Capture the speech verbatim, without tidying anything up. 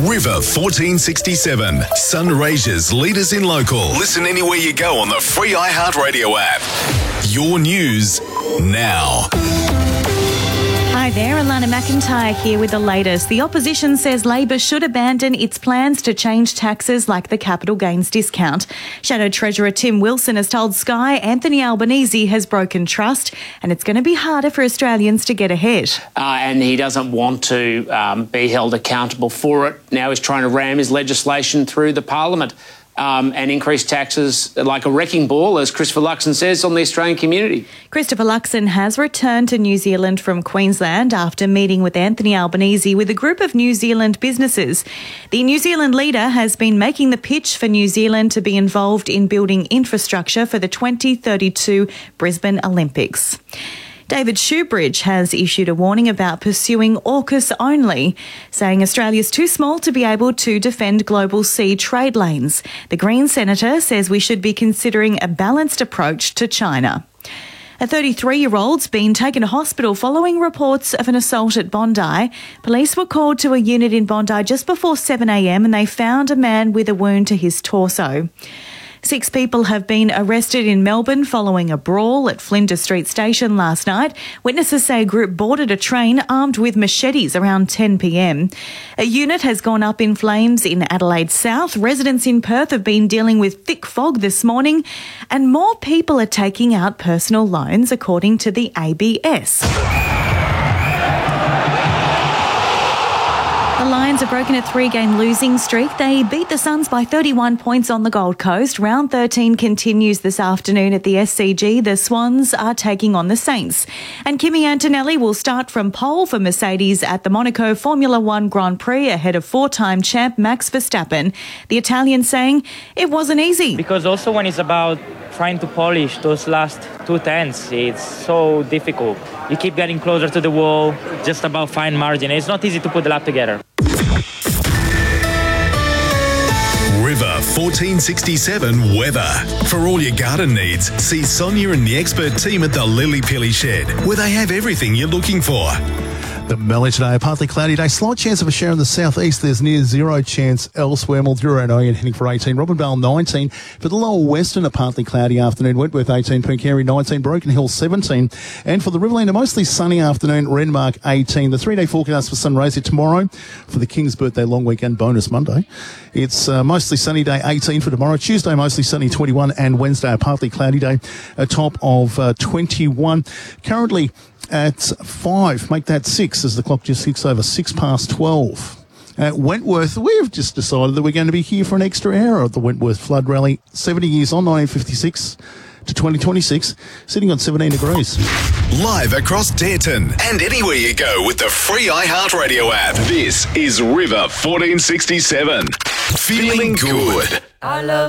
River fourteen sixty-seven, Sunraysia's leaders in local. Listen anywhere you go on the free iHeartRadio app. Your news now. Hi there, Alana McIntyre here with the latest. The opposition says Labor should abandon its plans to change taxes like the capital gains discount. Shadow Treasurer Tim Wilson has told Sky Anthony Albanese has broken trust and it's going to be harder for Australians to get ahead. Uh, and he doesn't want to um, be held accountable for it. Now he's trying to ram his legislation through the Parliament. Um, and increase taxes like a wrecking ball, as Christopher Luxon says, on the Australian community. Christopher Luxon has returned to New Zealand from Queensland after meeting with Anthony Albanese with a group of New Zealand businesses. The New Zealand leader has been making the pitch for New Zealand to be involved in building infrastructure for the twenty thirty-two Brisbane Olympics. David Shoebridge has issued a warning about pursuing AUKUS only, saying Australia's too small to be able to defend global sea trade lanes. The Green Senator says we should be considering a balanced approach to China. A thirty-three-year-old's been taken to hospital following reports of an assault at Bondi. Police were called to a unit in Bondi just before seven a m and they found a man with a wound to his torso. Six people have been arrested in Melbourne following a brawl at Flinders Street Station last night. Witnesses say a group boarded a train armed with machetes around ten p m. A unit has gone up in flames in Adelaide South. Residents in Perth have been dealing with thick fog this morning, and more people are taking out personal loans, according to the A B S. The Lions have broken a three-game losing streak. They beat the Suns by thirty-one points on the Gold Coast. Round thirteen continues this afternoon at the S C G. The Swans are taking on the Saints. And Kimi Antonelli will start from pole for Mercedes at the Monaco Formula One Grand Prix ahead of four-time champ Max Verstappen. The Italian saying it wasn't easy. Because also when it's about trying to polish those last two tenths, it's so difficult. You keep getting closer to the wall, just about fine margin. It's not easy to put the lap together. River fourteen sixty-seven weather. For all your garden needs, see Sonia and the expert team at the Lily Pilly Shed, where they have everything you're looking for. The Mallee today, a partly cloudy day. Slight chance of a shower in the southeast. There's near zero chance elsewhere. Mildura and Oyen heading for eighteen. Robinvale nineteen. For the lower western, a partly cloudy afternoon. Wentworth eighteen. Pooncarie nineteen. Broken Hill seventeen. And for the Riverland, a mostly sunny afternoon. Renmark eighteen. The three-day forecast for Sunraysia tomorrow for the King's birthday long weekend bonus Monday. It's uh, mostly sunny day eighteen for tomorrow. Tuesday, mostly sunny twenty-one. And Wednesday, a partly cloudy day. A top of uh, twenty-one. Currently at five, make that six as the clock just ticks over six past twelve. At Wentworth, we've just decided that we're going to be here for an extra hour at the Wentworth Flood Rally. seventy years on, nineteen fifty-six to twenty twenty-six, sitting on seventeen degrees. Live across Dareton and anywhere you go with the free iHeartRadio app. This is River fourteen sixty-seven. Feeling good. I love